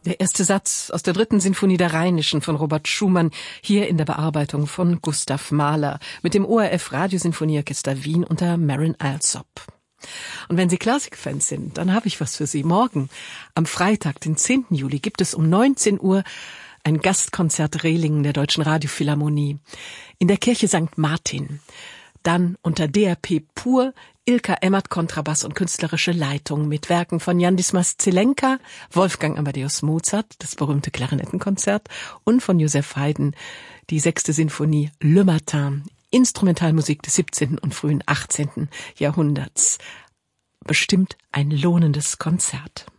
Der erste Satz aus der 3. Sinfonie der Rheinischen von Robert Schumann, hier in der Bearbeitung von Gustav Mahler mit dem ORF Radiosinfonieorchester Wien unter Marin Alsop. Und wenn Sie Klassikfans sind, dann habe ich was für Sie. Morgen, am Freitag, den 10. Juli, gibt es um 19 Uhr ein Gastkonzert Rehlingen der Deutschen Radiophilharmonie in der Kirche St. Martin. Dann unter DRP Pur Ilka Emmert Kontrabass und künstlerische Leitung mit Werken von Jan Dismas Zelenka, Wolfgang Amadeus Mozart, das berühmte Klarinettenkonzert, und von Joseph Haydn, die 6. Sinfonie Le Matin, Instrumentalmusik des 17. und frühen 18. Jahrhunderts. Bestimmt ein lohnendes Konzert.